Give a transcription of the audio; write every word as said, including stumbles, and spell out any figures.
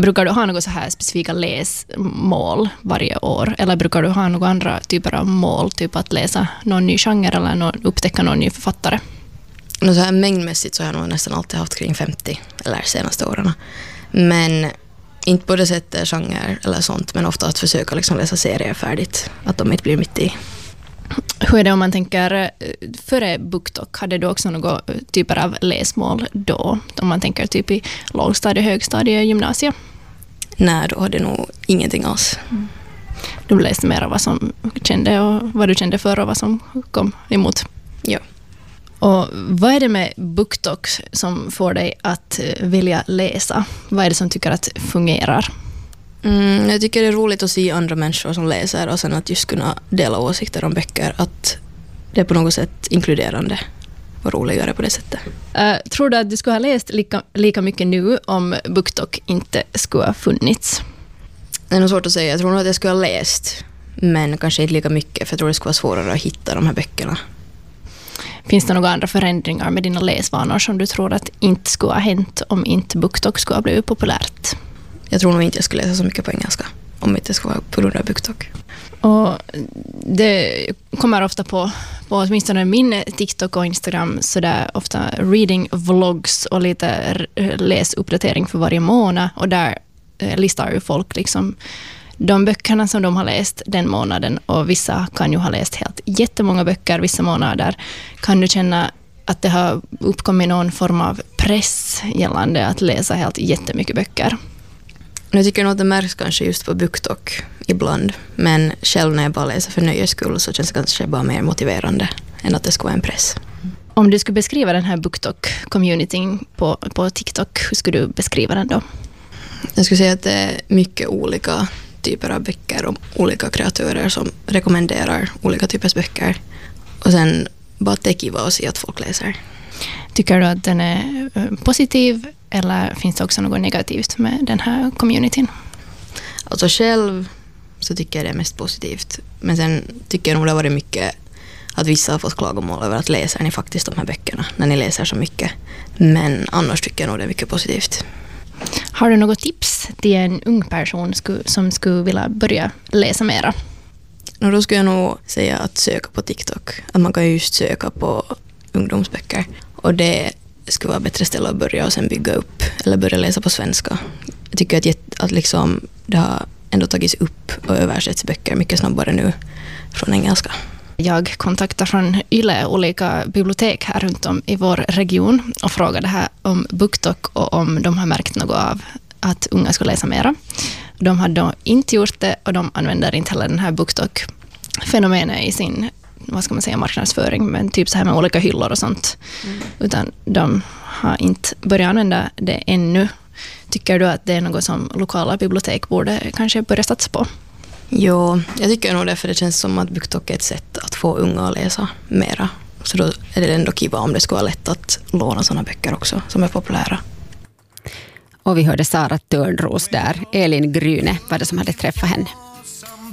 Brukar du ha något så här specifika läsmål varje år? Eller brukar du ha några andra typer av mål? Typ att läsa någon ny genre eller någon, upptäcka någon ny författare? Så här mängdmässigt så har jag nog nästan alltid haft kring femtio eller senaste åren. Men inte på det sättet genre eller sånt, men ofta att försöka liksom läsa serier färdigt. Att de inte blir mitt i. Hur är det om man tänker före BookTok? Hade du också några typer av läsmål då? Om man tänker typ i lågstadie, högstadie, gymnasie? Nej, då hade nog ingenting alls. Mm. Du läste mer av vad som kände och vad du kände för och vad som kom emot. Ja. Och vad är det med BookTok som får dig att vilja läsa? Vad är det som tycker att fungerar? Mm, jag tycker det är roligt att se andra människor som läser och sen att just kunna dela åsikter om böcker. Att det är på något sätt inkluderande och roligare på det sättet. Uh, tror du att du skulle ha läst lika, lika mycket nu om BookTok inte skulle ha funnits? Det är nog svårt att säga. Jag tror nog att jag skulle ha läst, men kanske inte lika mycket, för jag tror det skulle vara svårare att hitta de här böckerna. Finns det några andra förändringar med dina läsvanor som du tror att inte skulle ha hänt om inte BookTok skulle ha blivit populärt? Jag tror nog inte jag skulle läsa så mycket på engelska om inte det skulle vara på grund av BookTok. Och det kommer ofta på, på åtminstone min TikTok och Instagram så där ofta reading vlogs och lite läsuppdatering för varje månad, och där listar ju folk liksom de böckerna som de har läst den månaden, och vissa kan ju ha läst helt jättemånga böcker vissa månader. Kan du känna att det har uppkommit någon form av press gällande att läsa helt jättemycket böcker? Jag tycker nog att det märks kanske just på BookTok ibland, men själv när jag bara läser för nöjes skull så känns det kanske bara mer motiverande än att det ska vara en press. Om du skulle beskriva den här BookTok-communityn på, på TikTok, hur skulle du beskriva den då? Jag skulle säga att det är mycket olika typer av böcker och olika kreatörer som rekommenderar olika typer av böcker. Och sen bara att det är kiva att se att folk läser. Tycker du att den är positiv eller finns det också något negativt med den här communityn? Alltså själv så tycker jag det är mest positivt. Men sen tycker jag nog det har varit mycket att vissa har fått klagomål över att läser ni faktiskt de här böckerna när ni läser så mycket. Men annars tycker jag nog det är mycket positivt. Har du något tips till en ung person som skulle vilja börja läsa mera? Och då skulle jag nog säga att söka på TikTok. Att man kan just söka på ungdomsböcker. Och det skulle vara bättre ställe att börja och sen bygga upp. Eller börja läsa på svenska. Jag tycker att, att liksom, det har ändå tagits upp och översätts böcker mycket snabbare nu från engelska. Jag kontaktade från Yle olika bibliotek här runt om i vår region och frågade här om BookTok och om de har märkt något av att unga ska läsa mera. De hade då inte gjort det och de använder inte heller den här BookTok-fenomenet i sin, vad ska man säga, marknadsföring, men typ så här med olika hyllor och sånt. Mm. Utan de har inte börjat använda det ännu. Tycker du att det är något som lokala bibliotek borde kanske börja satsa på? Jo, jag tycker nog det, för det känns som att BookTok är ett sätt att få unga att läsa mera. Så då är det ändå kiva om det skulle vara lätt att låna sådana böcker också som är populära. Och vi hörde Sara Törnros där. Elin Gryne var det som hade träffat henne.